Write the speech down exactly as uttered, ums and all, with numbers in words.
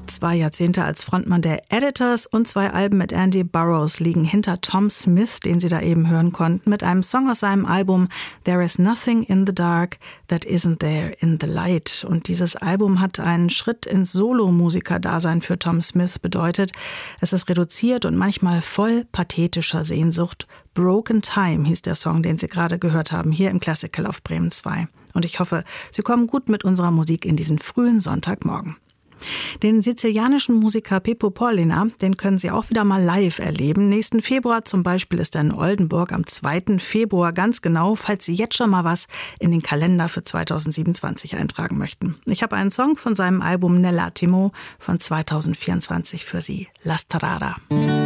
Zwei Jahrzehnte als Frontmann der Editors und zwei Alben mit Andy Burroughs liegen hinter Tom Smith, den Sie da eben hören konnten, mit einem Song aus seinem Album There is Nothing in the Dark That Isn't There in the Light. Und dieses Album hat einen Schritt ins Solo-Musiker-Dasein für Tom Smith bedeutet. Es ist reduziert und manchmal voll pathetischer Sehnsucht. Broken Time hieß der Song, den Sie gerade gehört haben, hier im Classical auf Bremen zwei. Und ich hoffe, Sie kommen gut mit unserer Musik in diesen frühen Sonntagmorgen. Den sizilianischen Musiker Pippo Pollina, den können Sie auch wieder mal live erleben. Nächsten Februar zum Beispiel ist er in Oldenburg am zweiten Februar ganz genau, falls Sie jetzt schon mal was in den Kalender für zweitausendsiebenundzwanzig eintragen möchten. Ich habe einen Song von seinem Album Nell'attimo von zweitausendvierundzwanzig für Sie, La Strada.